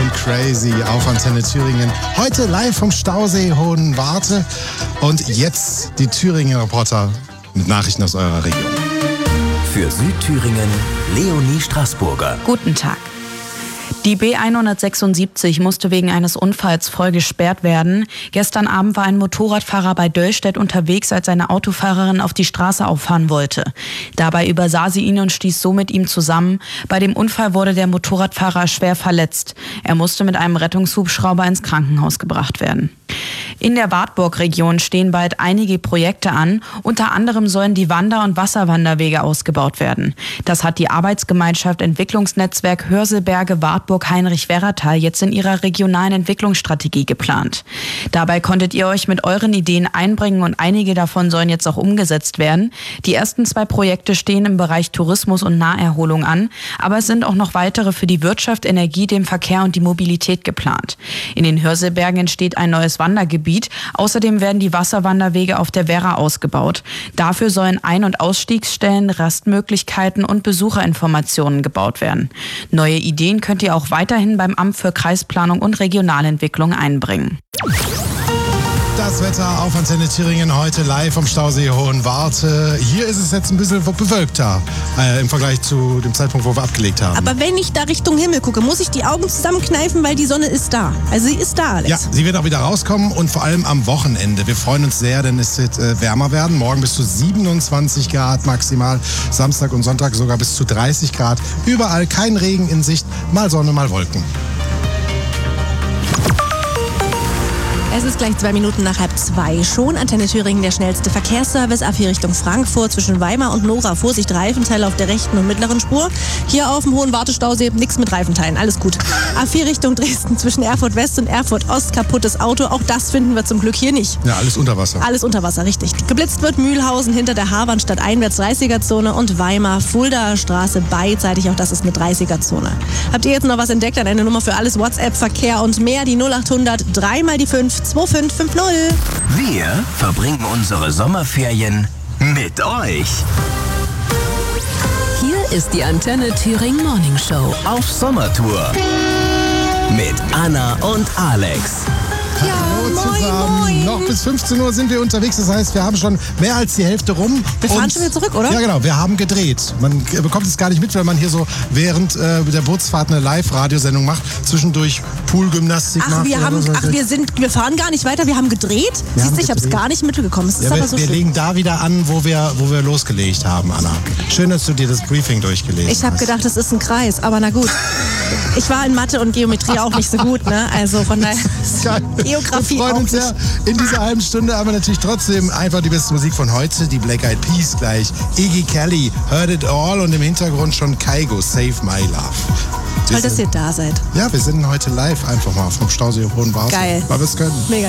und Crazy auf Antenne Thüringen. Heute live vom Stausee Hohenwarte. Und jetzt die Thüringer Reporter mit Nachrichten aus eurer Region. Für Südthüringen, Leonie Straßburger. Guten Tag. Die B176 musste wegen eines Unfalls voll gesperrt werden. Gestern Abend war ein Motorradfahrer bei Döllstedt unterwegs, als seine Autofahrerin auf die Straße auffahren wollte. Dabei übersah sie ihn und stieß so mit ihm zusammen. Bei dem Unfall wurde der Motorradfahrer schwer verletzt. Er musste mit einem Rettungshubschrauber ins Krankenhaus gebracht werden. In der Wartburg-Region stehen bald einige Projekte an. Unter anderem sollen die Wander- und Wasserwanderwege ausgebaut werden. Das hat die Arbeitsgemeinschaft Entwicklungsnetzwerk Hörselberge-Wartburg-Heinrich-Werratal jetzt in ihrer regionalen Entwicklungsstrategie geplant. Dabei konntet ihr euch mit euren Ideen einbringen und einige davon sollen jetzt auch umgesetzt werden. Die ersten 2 Projekte stehen im Bereich Tourismus und Naherholung an, aber es sind auch noch weitere für die Wirtschaft, Energie, den Verkehr und die Mobilität geplant. In den Hörselbergen entsteht ein neues Wandergebiet. Außerdem werden die Wasserwanderwege auf der Werra ausgebaut. Dafür sollen Ein- und Ausstiegsstellen, Rastmöglichkeiten und Besucherinformationen gebaut werden. Neue Ideen könnt ihr auch weiterhin beim Amt für Kreisplanung und Regionalentwicklung einbringen. Das Wetter auf Antenne Thüringen heute live vom Stausee Hohenwarte. Hier ist es jetzt ein bisschen bewölkter im Vergleich zu dem Zeitpunkt, wo wir abgelegt haben. Aber wenn ich da Richtung Himmel gucke, muss ich die Augen zusammenkneifen, weil die Sonne ist da. Also sie ist da, Alex. Ja, sie wird auch wieder rauskommen und vor allem am Wochenende. Wir freuen uns sehr, denn es wird wärmer werden. Morgen bis zu 27 Grad maximal. Samstag und Sonntag sogar bis zu 30 Grad. Überall kein Regen in Sicht. Mal Sonne, mal Wolken. Es ist gleich 2 Minuten nach 1:30 schon. Antenne Thüringen, der schnellste Verkehrsservice. A4 Richtung Frankfurt zwischen Weimar und Nora. Vorsicht, Reifenteile auf der rechten und mittleren Spur. Hier auf dem Hohenwarte-Stausee nichts mit Reifenteilen, alles gut. A4 Richtung Dresden zwischen Erfurt West und Erfurt Ost. Kaputtes Auto, auch das finden wir zum Glück hier nicht. Ja, alles unter Wasser. Alles unter Wasser, richtig. Geblitzt wird Mühlhausen hinter der Haarbahnstadt einwärts 30er-Zone und Weimar, Fuldaer Straße beidseitig, auch das ist eine 30er-Zone. Habt ihr jetzt noch was entdeckt? An eine Nummer für alles WhatsApp, Verkehr und mehr, die 0800 3 mal die 5 2550. Wir verbringen unsere Sommerferien mit euch. Hier ist die Antenne Thüringen Morning Show. Auf Sommertour. Mit Anna und Alex. Hallo moin, zusammen. moin. Noch bis 15 Uhr sind wir unterwegs. Das heißt, wir haben schon mehr als die Hälfte rum. Wir fahren schon wieder zurück, oder? Ja, genau. Wir haben gedreht. Man bekommt es gar nicht mit, wenn man hier so während der Bootsfahrt eine Live-Radiosendung macht. Zwischendurch Poolgymnastik macht. Wir fahren gar nicht weiter. Wir haben gedreht. Siehst du, ich habe es gar nicht mitbekommen. Es ist aber so wir schön. legen da wieder an, wo wir losgelegt haben, Anna. Schön, dass du dir das Briefing durchgelesen hast. Ich habe gedacht, das ist ein Kreis, aber na gut. Ich war in Mathe und Geometrie auch nicht so gut, ne? Also von daher. Geografie wir freuen auch uns sehr in dieser halben Stunde, aber natürlich trotzdem einfach die beste Musik von heute, die Black Eyed Peas gleich. Iggy Kelly, Heard It All und im Hintergrund schon Kygo, Save My Love. Toll, dass ihr da seid. Ja, wir sind heute live einfach mal vom Stausee Hohenwarte. Geil. Weil wir es können. Mega.